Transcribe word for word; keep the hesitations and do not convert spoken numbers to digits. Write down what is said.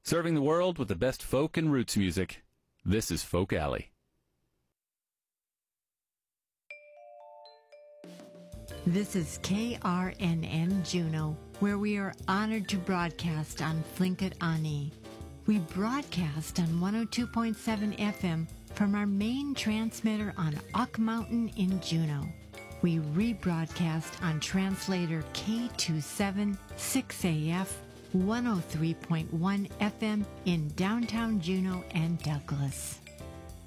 Serving the world with the best folk and roots music, this is Folk Alley. This is K R N N Juneau, where we are honored to broadcast on Tlingit Ani. We broadcast on one oh two point seven F M from our main transmitter on Uck Mountain in Juneau. We rebroadcast on translator K two seven six A F one oh three point one F M in downtown Juneau and Douglas.